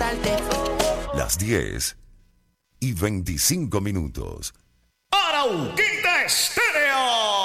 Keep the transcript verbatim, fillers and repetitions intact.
contarte. Las diez y veinticinco minutos. Arauquita Estéreo.